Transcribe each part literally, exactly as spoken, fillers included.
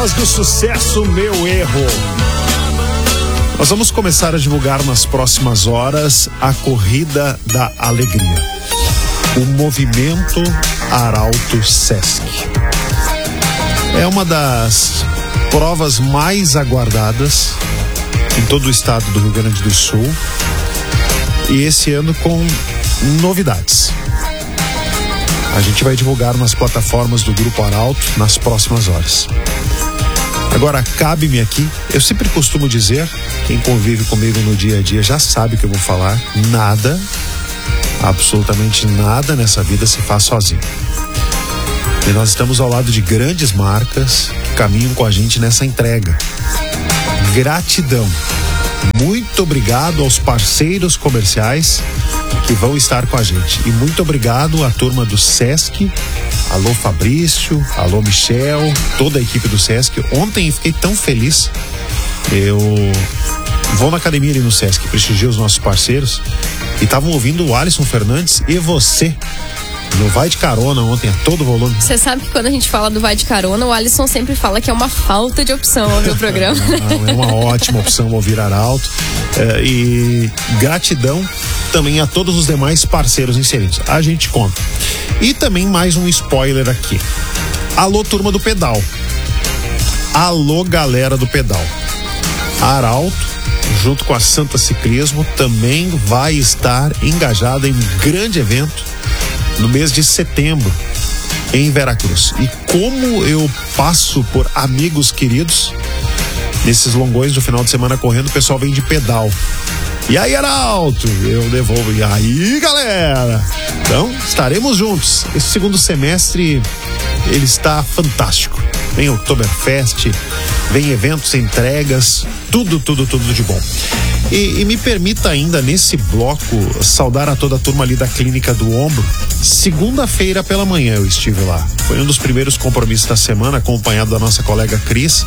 Paralamas do Sucesso, Meu Erro. Nós vamos começar a divulgar nas próximas horas a Corrida da Alegria, o Movimento Arauto Sesc. É uma das provas mais aguardadas em todo o estado do Rio Grande do Sul, e esse ano com novidades. A gente vai divulgar nas plataformas do Grupo Arauto nas próximas horas. Agora, cabe-me aqui, eu sempre costumo dizer, quem convive comigo no dia a dia já sabe o que eu vou falar, nada, absolutamente nada nessa vida se faz sozinho. E nós estamos ao lado de grandes marcas que caminham com a gente nessa entrega. Gratidão. Muito obrigado aos parceiros comerciais que vão estar com a gente. E muito obrigado à turma do Sesc. Alô Fabrício, alô Michel, toda a equipe do Sesc. Ontem fiquei tão feliz. Eu vou na academia ali no Sesc, prestigio os nossos parceiros, e estavam ouvindo o Alisson Fernandes e você no Vai de Carona ontem, a todo volume. Você sabe que quando a gente fala do Vai de Carona, o Alisson sempre fala que é uma falta de opção ouvir o programa. Não, é uma ótima opção ouvir Arauto. É, e gratidão também a todos os demais parceiros inseridos. A gente conta. E também mais um spoiler aqui. Alô, turma do pedal. Alô, galera do pedal. Arauto, junto com a Santa Ciclismo, também vai estar engajada em um grande evento no mês de setembro, em Veracruz. E como eu passo por amigos queridos, nesses longões do final de semana correndo, o pessoal vem de pedal. E aí, Arauto? Eu devolvo. E aí, galera? Então, estaremos juntos. Esse segundo semestre, ele está fantástico. Vem Oktoberfest, vem eventos, entregas, tudo, tudo, tudo de bom. E, e me permita ainda, nesse bloco, saudar a toda a turma ali da Clínica do Ombro. Segunda-feira pela manhã eu estive lá. Foi um dos primeiros compromissos da semana, acompanhado da nossa colega Cris.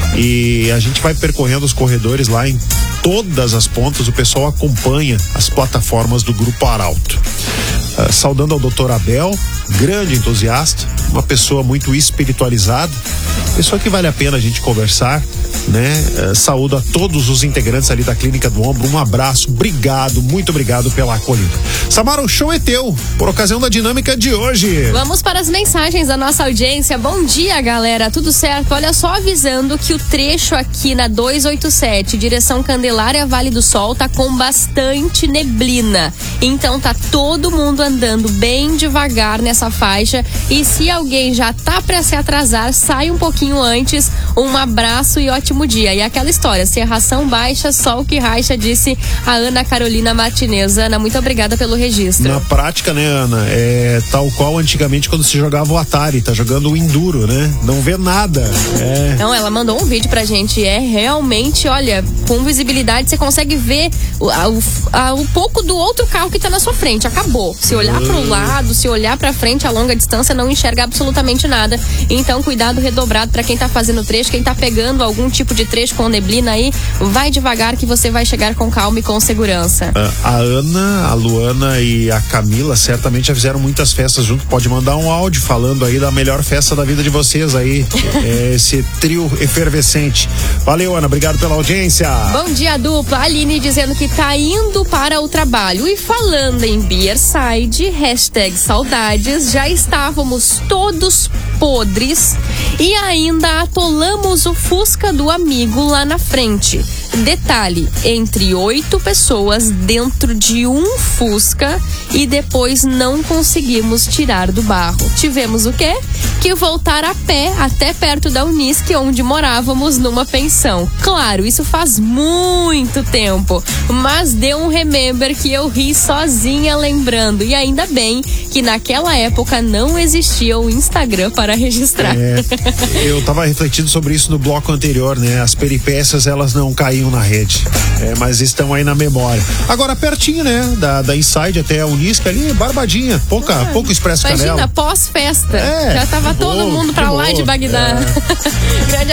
E a gente vai percorrendo os corredores lá em todas as pontas. O pessoal acompanha as plataformas do Grupo Arauto. Uh, saudando ao doutor Abel, grande entusiasta, uma pessoa muito espiritualizada, pessoa que vale a pena a gente conversar, né? Uh, saúdo a todos os integrantes ali da Clínica do Ombro, um abraço, obrigado, muito obrigado pela acolhida. Samara, o show é teu, por ocasião da dinâmica de hoje. Vamos para as mensagens da nossa audiência. Bom dia, galera, tudo certo? Olha só, avisando que o trecho aqui na duzentos e oitenta e sete, direção Candelária, Vale do Sol, tá com bastante neblina, então tá todo mundo andando bem devagar nessa faixa, e se alguém já tá para se atrasar, sai um pouquinho antes. Um abraço e ótimo dia. E aquela história, serração baixa, sol que racha, disse a Ana Carolina Martinez. Ana, muito obrigada pelo registro. Na prática, né, Ana, é tal qual antigamente quando se jogava o Atari, tá jogando o Enduro, né? Não vê nada. É. Não, ela mandou um vídeo pra gente, é realmente, olha, com visibilidade você consegue ver o, a, o, a, o pouco do outro carro que tá na sua frente, acabou. Se olhar pro lado, se olhar pra frente a longa distância, não enxerga absolutamente nada. Então, cuidado redobrado pra quem tá fazendo trecho, quem tá pegando algum tipo de trecho com neblina aí, vai devagar que você vai chegar com calma e com segurança. A Ana, a Luana e a Camila certamente já fizeram muitas festas junto. Pode mandar um áudio falando aí da melhor festa da vida de vocês aí, é, esse trio efervescente. Valeu, Ana, obrigado pela audiência. Bom dia, dupla. Aline dizendo que tá indo para o trabalho. E falando em Beerside, hashtag saudades, já estávamos todos podres e ainda atolamos o Fusca do amigo lá na frente. Detalhe, entre oito pessoas dentro de um Fusca, e depois não conseguimos tirar do barro. Tivemos o quê? Que voltar a pé até perto da Unisc, onde morávamos numa pensão. Claro, isso faz muito tempo, mas deu um remember que eu ri sozinha lembrando. E ainda bem que naquela época não existia o Instagram para registrar. É, eu tava refletindo sobre isso no bloco anterior, né? As peripécias, elas não caíam na rede, é, mas estão aí na memória. Agora, pertinho, né? Da, da Inside até a Unisc ali, Barbadinha, pouca, ah, pouco Expresso Canela. Imagina, pós-festa, é, já tava todo boa, mundo pra lá boa. de Bagdá. É. Grande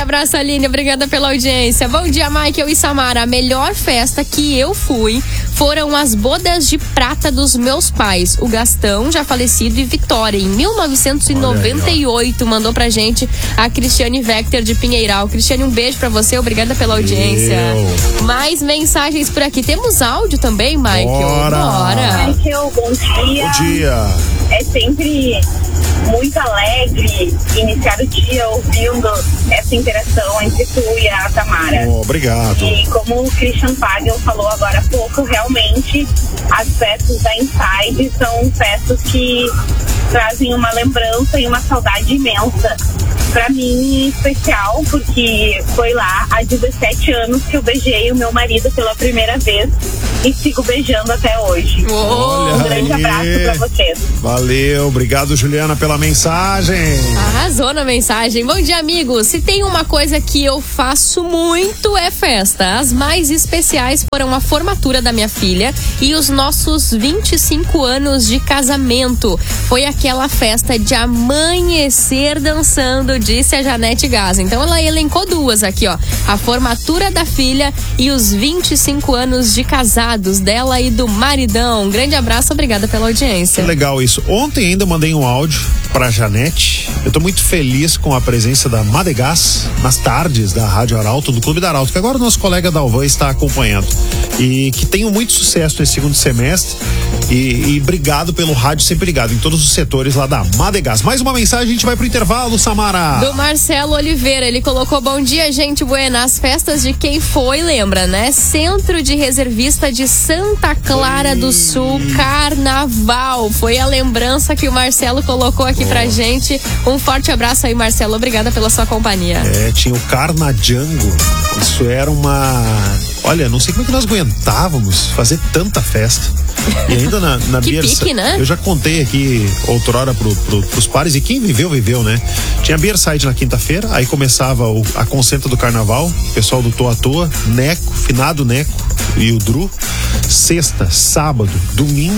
abraço, Aline. Obrigada pela audiência. Bom dia, Michael e Samara. A melhor festa que eu fui foram as bodas de prata dos meus pais. O Gastão, já falecido, e Vitória, em mil novecentos e noventa e oito. Aí, mandou pra gente a Cristiane Vector de Pinheiral. Cristiane, um beijo pra você. Obrigada pela audiência. Eu. Mais mensagens por aqui. Temos áudio também, Michael? Bora. Bora. Michael, bom dia. Bom dia. É sempre muito alegre iniciar o dia ouvindo essa interação entre tu e a Tamara. Oh, obrigado. E como o Christian Pagel falou agora há pouco, realmente as festas da Inside são festas que trazem uma lembrança e uma saudade imensa. Pra mim, em especial, porque foi lá há dezessete anos que eu beijei o meu marido pela primeira vez e sigo beijando até hoje. Olha um grande aí. abraço pra vocês. Valeu, obrigado, Juliana, pela mensagem. Arrasou na mensagem. Bom dia, amigos. Se tem uma coisa que eu faço muito é festa. As mais especiais foram a formatura da minha filha e os nossos vinte e cinco anos de casamento. Foi aquela festa de amanhecer dançando, disse a Janete Gaza. Então ela elencou duas aqui, ó. A formatura da filha e os vinte e cinco anos de casados dela e do maridão. Um grande abraço, obrigada pela audiência. Que legal isso. Ontem ainda mandei um áudio pra Janete. Eu tô muito feliz com a presença da Madegás nas tardes da Rádio Arauto, do Clube da Arauto, que agora o nosso colega Dalvan está acompanhando. E que tenham muito sucesso nesse segundo semestre. E, e obrigado pelo rádio sempre ligado em todos os setores lá da Madegás. Mais uma mensagem, a gente vai pro intervalo, Samara. Do Marcelo Oliveira, ele colocou: bom dia, gente buena. As festas de quem foi, lembra, né? Centro de Reservista de Santa Clara Oi. do Sul, Carnaval. Foi a lembrança que o Marcelo colocou aqui oh. pra gente. Um forte abraço aí, Marcelo. Obrigada pela sua companhia. É, tinha o Carnajango. Isso era uma... Olha, não sei como é que nós aguentávamos fazer tanta festa. E ainda na, na que Beer pique, né? Eu já contei aqui outrora pro, pro, pros pares, e quem viveu, viveu, né? Tinha Beer Side na quinta-feira, aí começava o, a concentra do carnaval, pessoal do Toa Toa, Neco, finado Neco e o Dru. Sexta, sábado, domingo,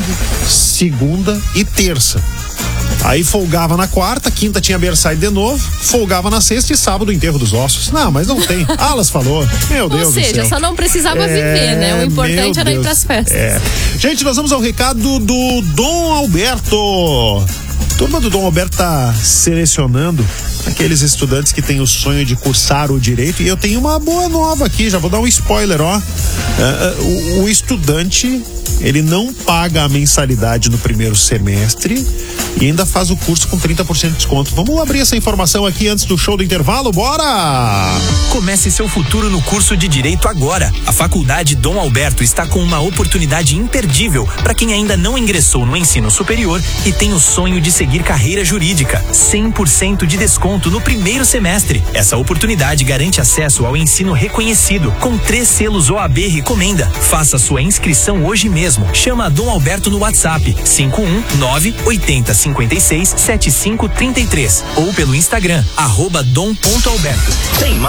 segunda e terça. Aí folgava na quarta, quinta tinha Beerside de novo, folgava na sexta e sábado o enterro dos ossos. Não, mas não tem. Alas falou. Meu Deus do céu. Ou seja, só não precisava é, viver, né? O importante era ir pras festas. É. Gente, nós vamos ao recado do Dom Alberto. A turma do Dom Alberto tá selecionando aqueles estudantes que têm o sonho de cursar o direito, e eu tenho uma boa nova aqui, já vou dar um spoiler, ó. Uh, o, o estudante, ele não paga a mensalidade no primeiro semestre e ainda faz o curso com trinta por cento de desconto. Vamos abrir essa informação aqui antes do show do intervalo? Bora! Comece seu futuro no curso de Direito agora. A Faculdade Dom Alberto está com uma oportunidade imperdível para quem ainda não ingressou no ensino superior e tem o sonho de seguir carreira jurídica. cem por cento de desconto no primeiro semestre. Essa oportunidade garante acesso ao ensino reconhecido, com três selos O A B Recomenda. Faça sua inscrição hoje mesmo. Chama a Dom Alberto no WhatsApp cinco um nove oito zero cinco seis sete cinco três três ou pelo Instagram, arroba dom ponto alberto. Tem mais.